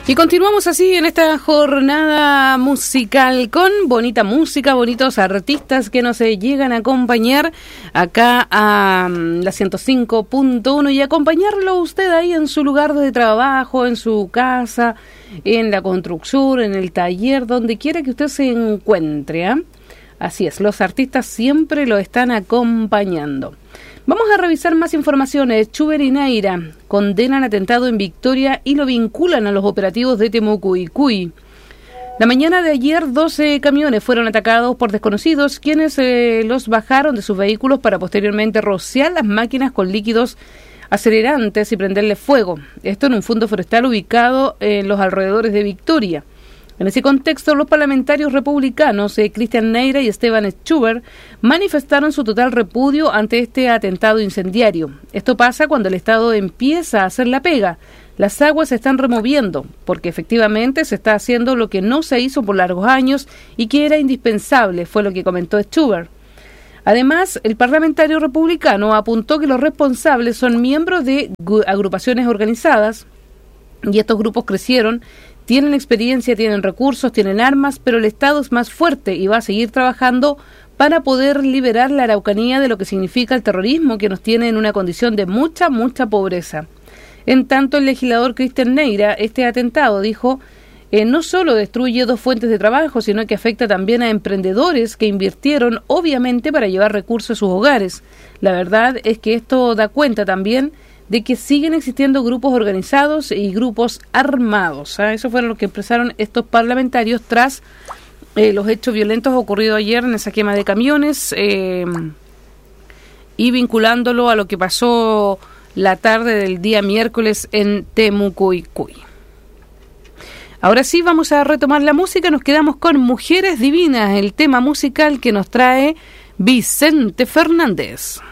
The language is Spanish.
Y continuamos así en esta jornada musical con bonita música, bonitos artistas que nos llegan a acompañar acá a la 105.1 y acompañarlo usted ahí en su lugar de trabajo, en su casa, en la construcción, en el taller, donde quiera que usted se encuentre, ¿eh? Así es, los artistas siempre lo están acompañando. Vamos a revisar más informaciones. Schubert y Neira condenan atentado en Victoria y lo vinculan a los operativos de Temucuicui. La mañana de ayer, 12 camiones fueron atacados por desconocidos, quienes los bajaron de sus vehículos para posteriormente rociar las máquinas con líquidos acelerantes y prenderle fuego. Esto en un fondo forestal ubicado en los alrededores de Victoria. En ese contexto, los parlamentarios republicanos Christian Neira y Esteban Schubert manifestaron su total repudio ante este atentado incendiario. Esto pasa cuando el Estado empieza a hacer la pega. Las aguas se están removiendo, porque efectivamente se está haciendo lo que no se hizo por largos años y que era indispensable, fue lo que comentó Schubert. Además, el parlamentario republicano apuntó que los responsables son miembros de agrupaciones organizadas y estos grupos crecieron. Tienen experiencia, tienen recursos, tienen armas, pero el Estado es más fuerte y va a seguir trabajando para poder liberar la Araucanía de lo que significa el terrorismo que nos tiene en una condición de mucha pobreza. En tanto, el legislador Christian Neira, este atentado, dijo, no solo destruye 2 fuentes de trabajo, sino que afecta también a emprendedores que invirtieron, obviamente, para llevar recursos a sus hogares. La verdad es que esto da cuenta también de que siguen existiendo grupos organizados y grupos armados. Eso fueron lo que expresaron estos parlamentarios tras los hechos violentos ocurridos ayer en esa quema de camiones y vinculándolo a lo que pasó la tarde del día miércoles en Temucuicui. Ahora sí vamos a retomar la música, nos quedamos con Mujeres Divinas, el tema musical que nos trae Vicente Fernández.